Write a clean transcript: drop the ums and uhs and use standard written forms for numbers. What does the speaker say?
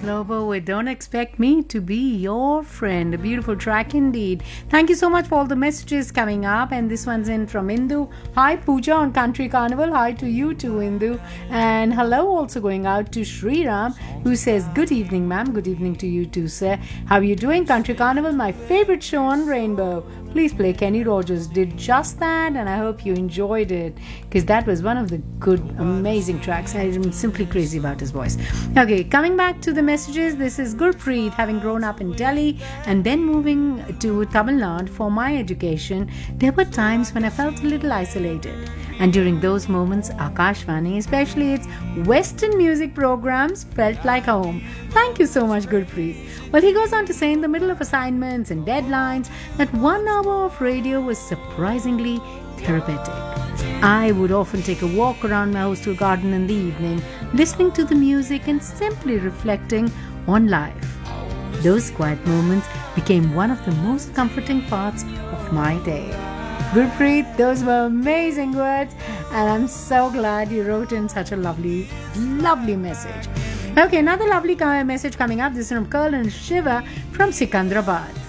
Lobo with Don't Expect Me to Be Your Friend. A beautiful track indeed. Thank you so much for all the messages coming up. And this one's in from Indu. Hi Pooja on Country Carnival. Hi to you too, Indu. And hello also going out to Sri Ram, who says, good evening, ma'am. Good evening to you too, sir. How are you doing? Country Carnival, my favorite show on Rainbow. Please play Kenny Rogers. Did just that, and I hope you enjoyed it, because that was one of the good, amazing tracks. I'm simply crazy about his voice. Okay, coming back to the messages, this is Gurpreet. Having grown up in Delhi and then moving to Tamil Nadu for my education, there were times when I felt a little isolated. And during those moments, Akashvani, especially its Western music programs, felt like home. Thank you so much, Gurpreet. Well, he goes on to say, in the middle of assignments and deadlines, that 1 hour of radio was surprisingly therapeutic. I would often take a walk around my hostel garden in the evening, listening to the music and simply reflecting on life. Those quiet moments became one of the most comforting parts of my day. Gurpreet, those were amazing words, and I'm so glad you wrote in such a lovely, lovely message. Okay, another lovely message coming up. This is from Curl and Shiva from Sikandrabad.